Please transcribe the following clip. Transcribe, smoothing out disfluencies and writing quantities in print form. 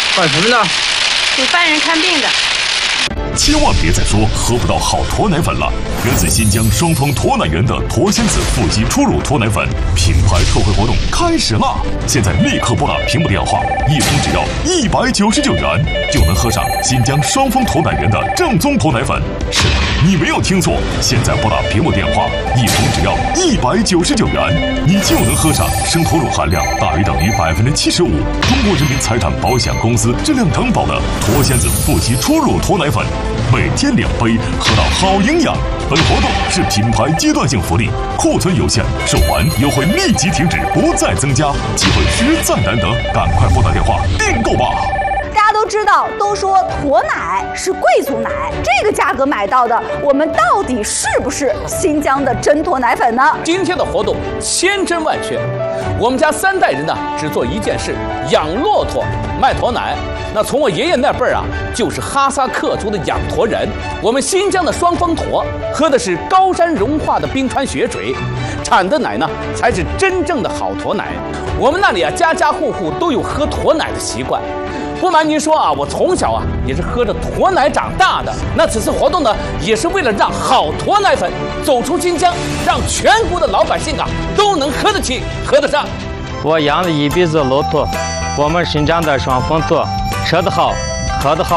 干什么的？ 给犯人看病的。 千万别再说喝不到好驼奶粉了！源自新疆双峰驼奶园的驼仙子腹肌初乳驼奶粉品牌特惠活动开始啦！现在立刻拨打屏幕电话，一封只要199元，就能喝上新疆双峰驼奶园的正宗驼奶粉。是的，你没有听错，现在拨打屏幕电话，一封只要199元，你就能喝上生驼乳含量大于等于75%，中国人民财产保险公司质量承保的驼仙子腹肌初乳驼奶粉。每天2杯，喝到好营养。本活动是品牌阶段性福利，库存有限，售完优惠立即停止，不再增加。机会实在难得，赶快拨打电话订购吧！ 大家都知道，都说驼奶是贵族奶，这个价格买到的，我们到底是不是新疆的真驼奶粉呢？ 今天的活动千真万确，我们家3代人呢只做一件事：养骆驼，卖驼奶。那从我爷爷那辈儿啊，就是哈萨克族的养驼人。我们新疆的双峰驼喝的是高山融化的冰川雪水，产的奶呢才是真正的好驼奶。我们那里啊，家家户户都有喝驼奶的习惯。不瞒您说啊，我从小啊也是喝着驼奶长大的。那此次活动呢，也是为了让好驼奶粉走出新疆，让全国的老百姓啊都能喝得起、喝得上。 我养了一辈子骆驼，我们新疆的双峰驼，吃得好，喝得好。